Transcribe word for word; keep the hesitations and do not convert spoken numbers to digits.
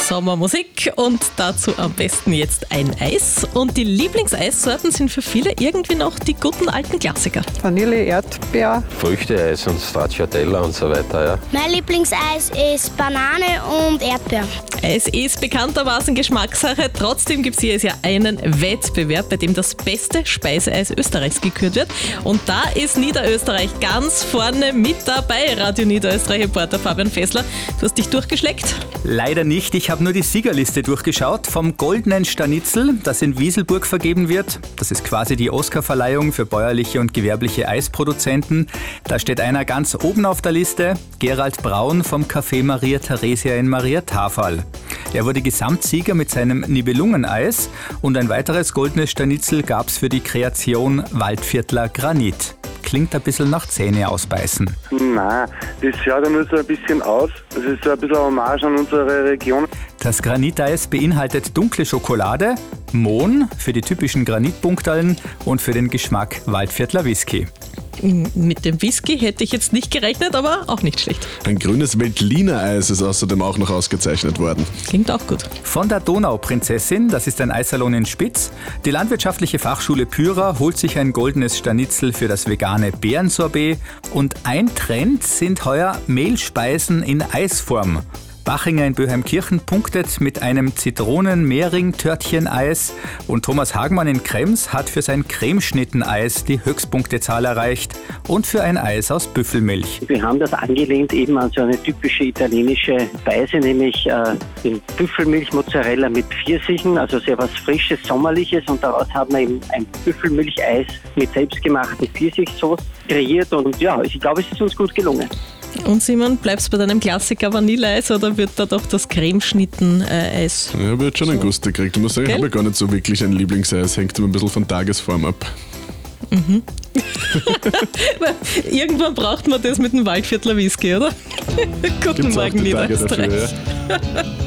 Sommermusik und dazu am besten jetzt ein Eis. Und die Lieblingseissorten sind für viele irgendwie noch die guten alten Klassiker. Vanille, Erdbeer, Früchteeis und Stracciatella und so weiter, ja. Mein Lieblingseis ist Banane und Erdbeer. Es ist bekanntermaßen Geschmackssache, trotzdem gibt es jedes Jahr einen Wettbewerb, bei dem das beste Speiseeis Österreichs gekürt wird. Und da ist Niederösterreich ganz vorne mit dabei. Radio Niederösterreich-Reporter Fabian Fessler, du hast dich durchgeschleckt? Leider nicht, ich habe nur die Siegerliste durchgeschaut vom Goldenen Stanitzel, das in Wieselburg vergeben wird. Das ist quasi die Oscarverleihung für bäuerliche und gewerbliche Eisproduzenten. Da steht einer ganz oben auf der Liste, Gerald Braun vom Café Maria Theresia in Maria Tafal. Er wurde Gesamtsieger mit seinem Nibelungeneis und ein weiteres goldenes Stanitzel gab es für die Kreation Waldviertler Granit. Klingt ein bisschen nach Zähne ausbeißen. Nein, das schaut ja nur so ein bisschen aus. Das ist so ein bisschen Hommage an unsere Region. Das Graniteis beinhaltet dunkle Schokolade, Mohn für die typischen Granitpunkteln und für den Geschmack Waldviertler Whisky. Mit dem Whisky hätte ich jetzt nicht gerechnet, aber auch nicht schlecht. Ein grünes Veltliner-Eis ist außerdem auch noch ausgezeichnet worden. Klingt auch gut. Von der Donauprinzessin, das ist ein Eissalon in Spitz. Die Landwirtschaftliche Fachschule Pyra holt sich ein goldenes Stanitzel für das vegane Beerensorbet. Und ein Trend sind heuer Mehlspeisen in Eisform. Bachinger in Böheimkirchen punktet mit einem Zitronen-Mehring-Törtchen-Eis und Thomas Hagmann in Krems hat für sein Cremeschnitten-Eis die Höchstpunktezahl erreicht und für ein Eis aus Büffelmilch. Wir haben das angelehnt eben an so eine typische italienische Speise, nämlich äh, den Büffelmilch-Mozzarella mit Pfirsichen, also sehr was Frisches, Sommerliches, und daraus haben wir eben ein Büffelmilcheis mit selbstgemachten Pfirsichsoße kreiert und ja, ich glaube, es ist uns gut gelungen. Und Simon, bleibst du bei deinem Klassiker Vanilleeis oder wird da doch das Cremeschnitten-Eis? Ja, wird schon ein Guss gekriegt. Ich muss sagen, ich habe ja gar nicht so wirklich ein Lieblingseis. Hängt immer ein bisschen von Tagesform ab. Mhm. Irgendwann braucht man das mit dem Waldviertler Whisky, oder? Guten Gibt's auch Morgen, die Tage Niederösterreich. dafür, ja.